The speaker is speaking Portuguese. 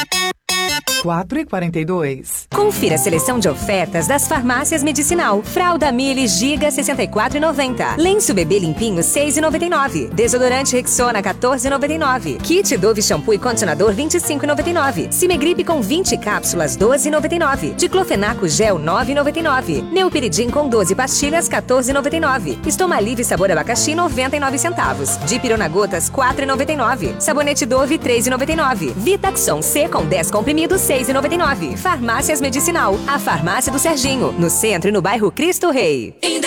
4,42. Confira a seleção de ofertas das farmácias Medicinal. Fralda Mili Giga 64,90. Lenço bebê limpinho 6,99. Desodorante Rexona 14,99. Kit Dove shampoo e condicionador 25,99. Cimegripe com 20 cápsulas 12,99. Diclofenaco gel 9,99. Neupiridim com 12 pastilhas 14,99. Estomalive sabor abacaxi 99 centavos. Dipirona gotas 4,99. Sabonete Dove 3,99. Vitaxon C com 10 comprimidos 6,99. Farmácias Medicinal, a farmácia do Serginho, no centro e no bairro Cristo Rei.